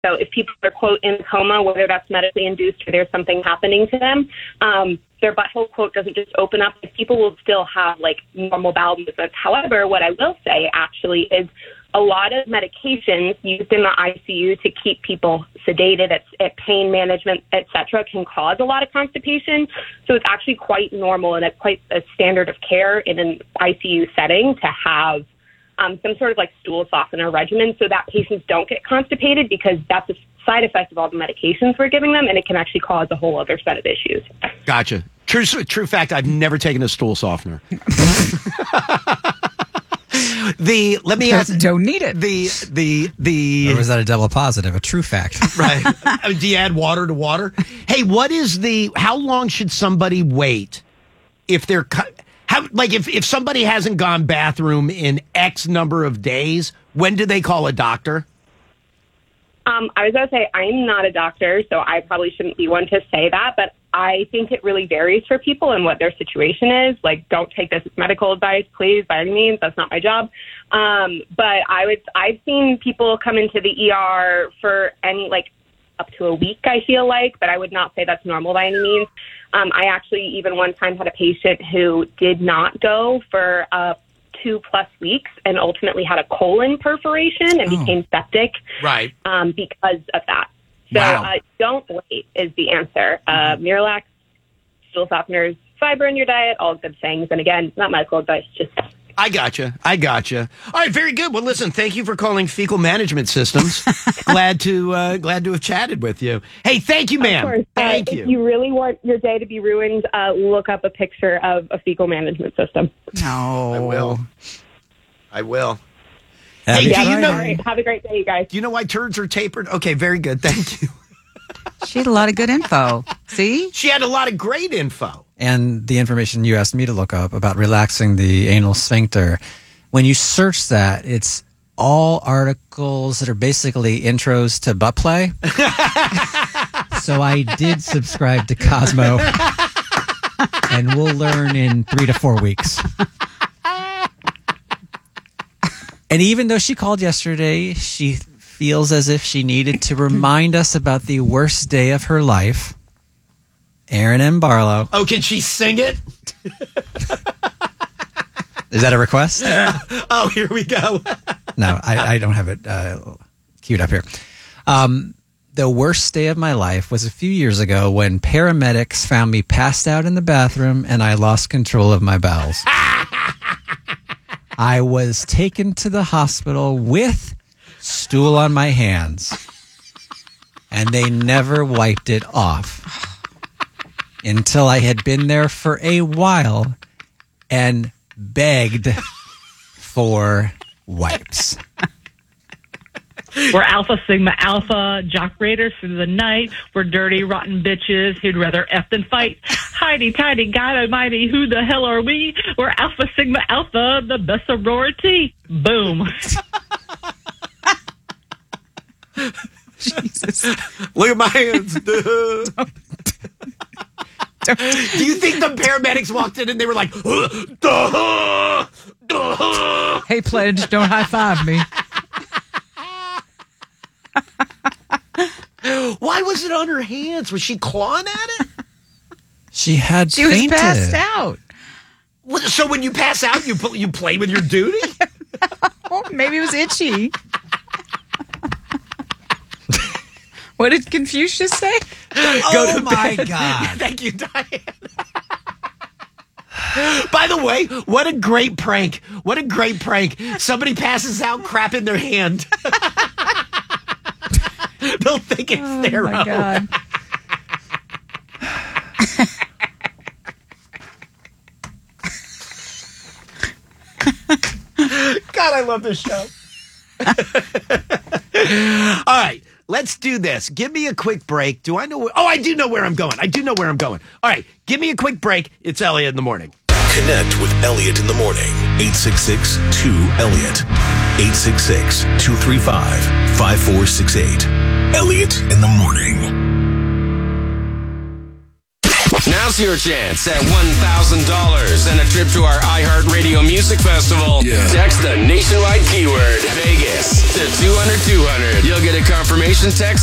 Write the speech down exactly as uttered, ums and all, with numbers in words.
So if people are, quote, in coma, whether that's medically induced or there's something happening to them, um, their butthole, quote, doesn't just open up. People will still have, like, normal bowel movements. However, what I will say, actually, is a lot of medications used in the I C U to keep people sedated, at, at pain management, et cetera, can cause a lot of constipation. So it's actually quite normal and it's quite a standard of care in an I C U setting to have um, some sort of like stool softener regimen so that patients don't get constipated, because that's a side effect of all the medications we're giving them, and it can actually cause a whole other set of issues. Gotcha. True, true fact, I've never taken a stool softener. The let me ask. Don't need it. The the the. Or was that a double positive? A true fact, right? Do you add water to water? Hey, what is the? How long should somebody wait if they're how like if if somebody hasn't gone bathroom in X number of days? When do they call a doctor? Um, I was going to say I'm not a doctor, so I probably shouldn't be one to say that, but I think it really varies for people and what their situation is. Like, don't take this as medical advice, please, by any means. That's not my job. Um, but I would, I've seen people come into the E R for any, like, up to a week, I feel like, but I would not say that's normal by any means. Um, I actually even one time had a patient who did not go for uh, two plus weeks and ultimately had a colon perforation and oh. became septic right. um, because of that. So wow. uh, don't wait is the answer. Uh, Miralax, stool softeners, fiber in your diet, all good things. And again, not medical advice, just... I gotcha. I gotcha. All right, very good. Well, listen, thank you for calling Fecal Management Systems. glad to uh, glad to have chatted with you. Hey, thank you, ma'am. Of course. Thank uh, you. If you really want your day to be ruined, uh, look up a picture of a fecal management system. No. I will. I will. Hey, hey, yeah, do you know, all right. Have a great day, you guys. Do you know why turds are tapered? Okay, very good. Thank you. She had a lot of good info. See? She had a lot of great info. And the information you asked me to look up about relaxing the anal sphincter, when you search that, it's all articles that are basically intros to butt play. So I did subscribe to Cosmo, and we'll learn in three to four weeks. And even though she called yesterday, she feels as if she needed to remind us about the worst day of her life. Aaron M. Barlow. Oh, can she sing it? Is that a request? Oh, here we go. No, I, I don't have it uh, queued up here. Um, the worst day of my life was a few years ago when paramedics found me passed out in the bathroom and I lost control of my bowels. I was taken to the hospital with stool on my hands, and they never wiped it off until I had been there for a while and begged for wipes. We're Alpha Sigma Alpha, jock raiders through the night. We're dirty, rotten bitches who'd rather F than fight. Highty, tighty, God almighty, who the hell are we? We're Alpha Sigma Alpha, the best sorority. Boom. Jesus. Look at my hands. Don't. Don't. Do you think the paramedics walked in and they were like, duh, duh. Hey, pledge, don't high five me. Why was it on her hands? Was she clawing at it? She had She fainted. was passed out. So when you pass out, you you play with your duty? Oh, maybe it was itchy. What did Confucius say? Oh, my God. Thank you, Diane. By the way, what a great prank. What a great prank. Somebody passes out, crap in their hand. They'll think it's oh their my own. God. God, I love this show. All right, let's do this. Give me a quick break. Do I know where? Oh, I do know where I'm going. I do know where I'm going. All right, give me a quick break. It's Elliot in the morning. Connect with Elliot in the morning. eight six six, two, Elliot. eight six six, two three five, five four six eight. Elliot in the morning. Now's your chance at one thousand dollars and a trip to our iHeartRadio Music Festival. Yeah. Text the nationwide keyword Vegas to two hundred two hundred. You'll get a confirmation text